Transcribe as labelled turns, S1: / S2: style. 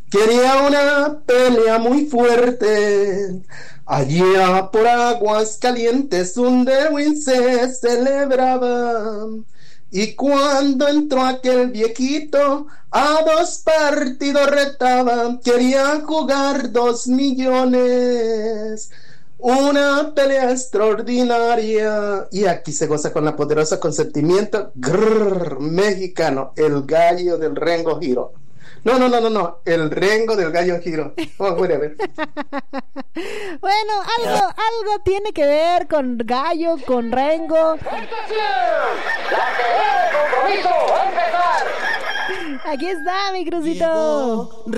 S1: quería una pelea muy fuerte. Allá por Aguas Calientes un derby se celebraba. Y cuando entró aquel viejito, a 2 partidos retaba, quería jugar 2 millones. Una pelea extraordinaria. Y aquí se goza con la poderosa consentimiento. Grrr, mexicano, el gallo del Rengo Giro. No, el Rengo del gallo Giro. Oh, whatever.
S2: Bueno, algo tiene que ver con Gallo, con Rengo.
S3: ¡La pelea de compromiso! ¡A empezar!
S2: Aquí está mi crucito.